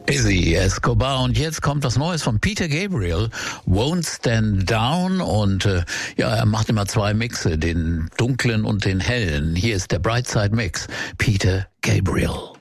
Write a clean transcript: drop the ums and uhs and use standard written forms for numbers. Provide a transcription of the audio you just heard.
Izzy Escobar, und jetzt kommt was Neues von Peter Gabriel, Won't Stand Down, und er macht immer zwei Mixe, den dunklen und den hellen. Hier ist der Brightside Mix, Peter Gabriel.